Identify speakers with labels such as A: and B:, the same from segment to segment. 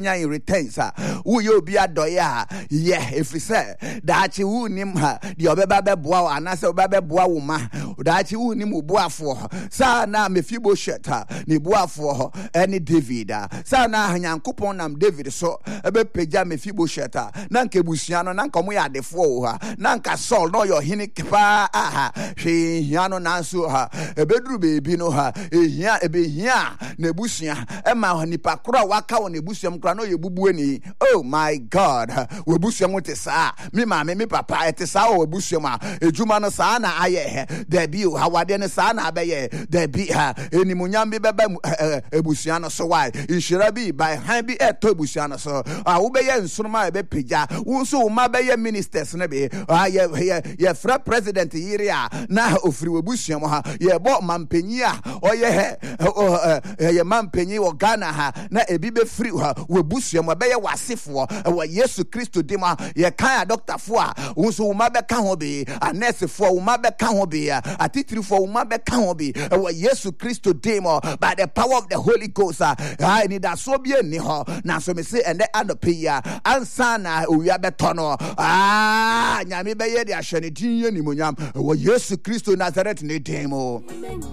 A: in returns. Who you be a doya? Yeah, if we say that you who nim her, the Obeba Boa, and I say Obeba Boa woman, that you who nim Boa for Sana Mephibosheth, ni Boa for any David. Sana Hanyan Couponam David, so a bepeja Mephibosheth, Nanke Busiano, Nankamu at the four, Nanka Sol, no your Hinikpa, she Yano Nansu her, a bedroom baby no her, a be here, Nebusia, Emma Nipakura Waka on Nebusium Crano, you bubueni. Oh my God, Webusium with sa, me mamma, me papa, et sa, Webusioma, a Jumano Sana, aye, debut, Hawadena Sana, baye, debut her, any Munyambi Ebusiano, so why, it should be by Hambi et Tobusiano, so I obey and Suma Bepija, Unso Mabaye ministers, maybe, ye fra president area, now of free Webusium, ye bought Mampenia, or ye Mampeni or Ghana, na a bibe free her, Webusium, a bayer was safe for, Yesu Christo Dima, ye kaya doctor for, Unso Mabe Kahobi, a nurse for Mabe Kahobi, a titri for Mabe Kahobi, Yesu Christo Demo, by the power of the Holy Ghost, I need a so be any ho, now so me say, and the end of Pia, and Sana, we are betono, Yami Baye, the Ashaniti, Nimunyam, Yesu Christo Nazareth, ne demo.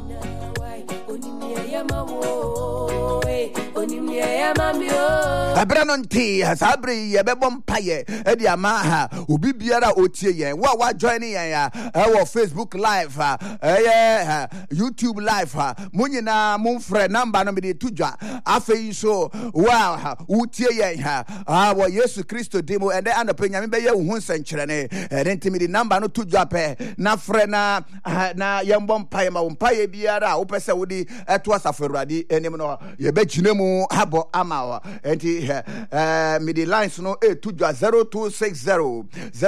A: Abranonti has abri yebom paye edi amaha ubi biara otie yen wa joining yen our Facebook live YouTube live munyina mumfre number no me de tudwa afei so wow utie yen wa Yesu Christo demo ende anopenya me be ye hu nsenkyere ne enti me number no tudwa pe na frɛ na yembom paye ma paye biara wo pese wodi eto asaferuade enim no ye be gyinemu habo amawa enti me the lines no 0260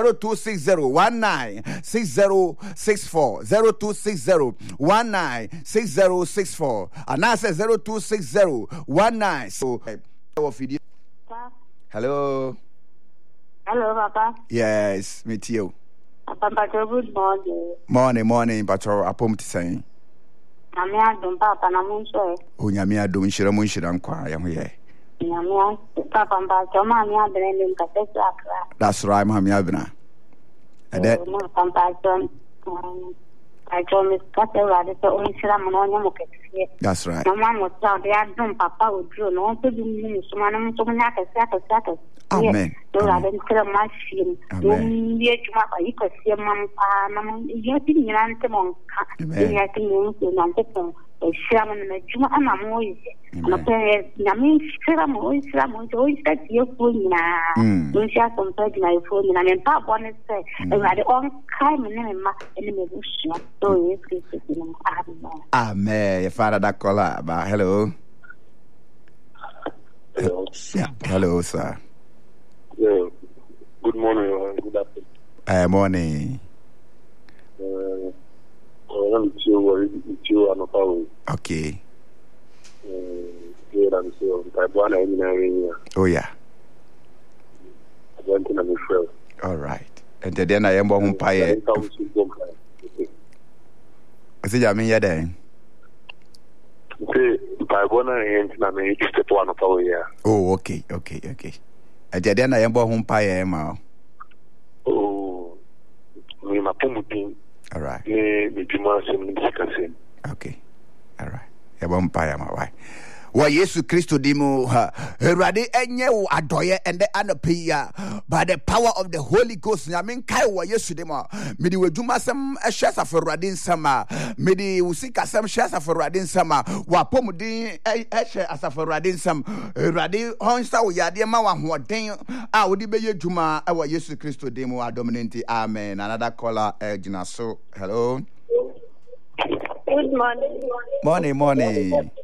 A: 196064 0260196064 and I say 026019 so hello
B: Papa.
A: Yes, meet you.
B: Papa, good morning.
A: Morning Patrol apom ti saying
B: Nyamia dum papa na munso.
A: O nyamia dum nhyira nkwa ya ho ye.
B: Nyamia papa mba choma nyamia branding kapesa akra.
A: That's right, mama abina. And that
B: papa I told Miss Catherine so onhyira mo no nyamokesi.
A: That's right.
B: Mama mo sa de adum papa odro no to bi ni so manam to nya kasa.
A: Amen.
B: So I didn't tell my machine. You cuma you could see Mamma, you didn't answer Monk. You had to use the Nanteton, a shaman and a Juma and a moise. And a pair, Yamin, Shram, always said you're fooling now. You shall compare my phone and then Pop one is said, and I had all kind of name in the Medusa. So you
A: Amen. Your father that caller. Hello.
C: Hello.
A: Yeah. Hello, sir.
C: Yeah. Good morning. Good afternoon.
A: Morning. Okay. Oh yeah. All right. And then I am born pie. Is it Yamin Yaden? Oh, okay. And then I am born pie.
C: Oh, me my pumutin.
A: All right. Okay. All right. I won't pay my wife. Wa Yesu Christo dimo Erade enye wo adoye ende anapia by the power of the Holy Ghost. Nyamin kai wa Yesu dimo medi wadwuma sem ehye saferade nsama medi usika sem hye saferade nsama wa pomudin ehye asaferade nsam Erade honsa wo yade ma wa hoden a wodi beye dwuma wa Yesu Christo dimo adominante. Amen. Another caller Gina so hello.
B: Good morning.
A: Morning.